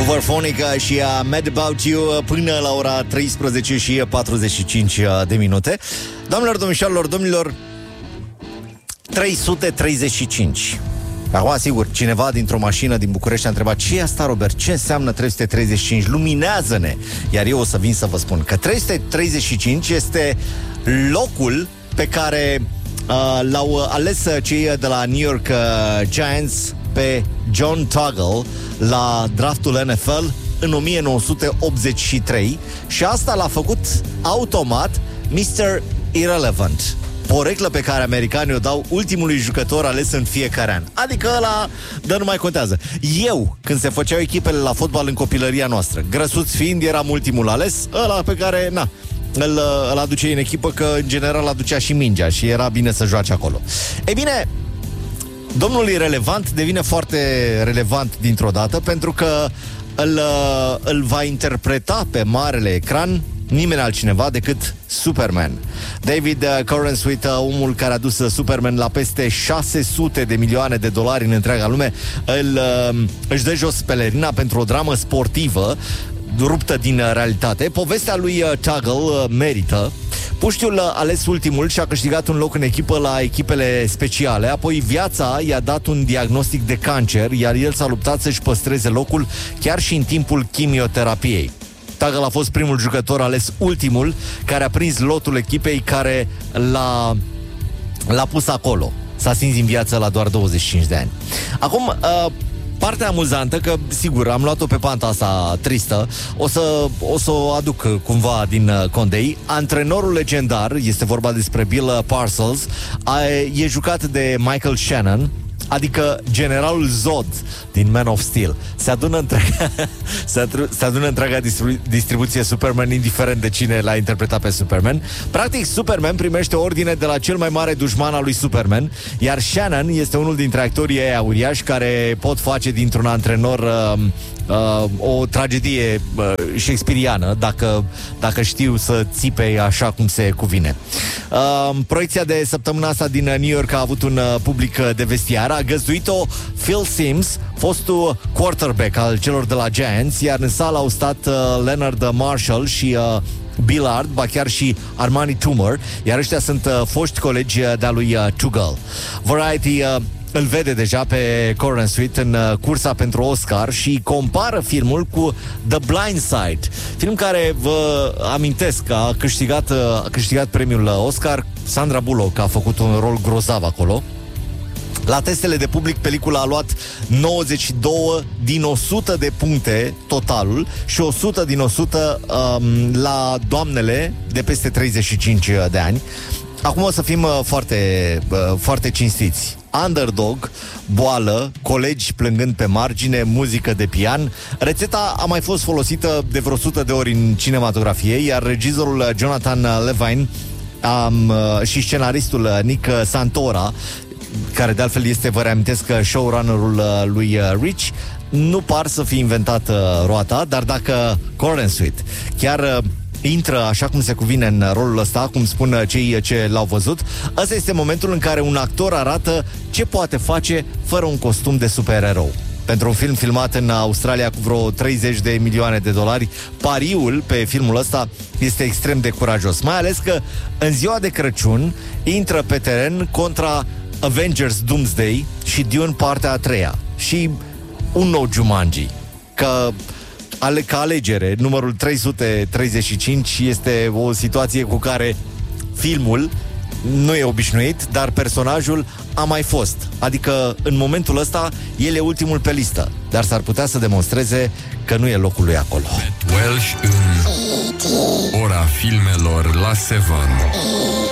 Varfonica și Mad About You până la ora 13 și 45 de minute. Doamnelor, domnișoarelor, domnilor, 335. Acum, sigur, cineva dintr-o mașină din București a întrebat: ce e asta, Robert? Ce înseamnă 335? Luminează-ne! Iar eu o să vin să vă spun că 335 este locul pe care l-au ales cei de la New York Giants pe John Tuggle la draftul NFL în 1983 și asta l-a făcut automat Mr. Irrelevant, poreclă pe care americanii o dau ultimului jucător ales în fiecare an. Adică ăla, dar nu mai contează. Eu, când se făceau echipele la fotbal în copilăria noastră, grăsuț fiind, eram ultimul ales, ăla pe care, îl aduce în echipă, că în general aducea și mingea și era bine să joace acolo. Ei bine, domnul irelevant devine foarte relevant dintr-o dată, pentru că îl va interpreta pe marele ecran nimeni altcineva decât Superman. David Corenswet, omul care a dus Superman la peste 600 de milioane de dolari în întreaga lume, își dă jos pelerina pentru o dramă sportivă ruptă din realitate. Povestea lui Tuggle merită. Puștiul ales ultimul și a câștigat un loc în echipă la echipele speciale. Apoi viața i-a dat un diagnostic de cancer, iar el s-a luptat să-și păstreze locul chiar și în timpul chimioterapiei. Tuggle a fost primul jucător ales ultimul care a prins lotul echipei care l-a pus acolo. S-a stins în viață la doar 25 de ani. Acum, partea amuzantă, că sigur am luat-o pe panta asta tristă, o să o aduc cumva din Condei. Antrenorul legendar, este vorba despre Bill Parcells, e jucat de Michael Shannon, adică generalul Zod din Man of Steel. Se adună întreaga distribuție Superman, indiferent de cine l-a interpretat pe Superman. Practic, Superman primește ordine de la cel mai mare dușman al lui Superman, iar Shannon este unul dintre actorii aia uriași care pot face dintr-un antrenor o tragedie shakespeariană, dacă știu să țipe așa cum se cuvine. Proiecția de săptămâna asta din New York a avut un public de vestiar. A găzduit-o Phil Simms, fostul quarterback al celor de la Giants, iar în sală au stat Leonard Marshall și Billard, ba chiar și Armani Toomer, iar ăștia sunt foști colegi de-a lui Tuggle. Variety îl vede deja pe Corenswet în cursa pentru Oscar și compară filmul cu The Blind Side, film care, vă amintesc, a câștigat premiul Oscar. Sandra Bullock a făcut un rol grozav acolo. La testele de public, pelicula a luat 92 din 100 de puncte totalul și 100 din 100 la doamnele de peste 35 de ani. Acum o să fim foarte cinstiți. Underdog, boală, colegi plângând pe margine, muzică de pian. Rețeta a mai fost folosită de vreo 100 de ori în cinematografie, iar regizorul Jonathan Levine și scenaristul Nick Santora, care de altfel este, vă reamintesc, showrunnerul lui Rich, nu par să fi inventat roata, dar dacă Corenswet chiar intră așa cum se cuvine în rolul ăsta, cum spun cei ce l-au văzut, ăsta este momentul în care un actor arată ce poate face fără un costum de supererou. Pentru un film filmat în Australia cu vreo 30 de milioane de dolari, pariul pe filmul ăsta este extrem de curajos. Mai ales că în ziua de Crăciun intră pe teren contra Avengers Doomsday și Dune partea a treia și un nou Jumanji. Ca alegere, numărul 335 este o situație cu care filmul nu e obișnuit, dar personajul a mai fost. Adică în momentul ăsta el e ultimul pe listă, dar s-ar putea să demonstreze că nu e locul lui acolo. Matt Welsh în Ora filmelor la Seven.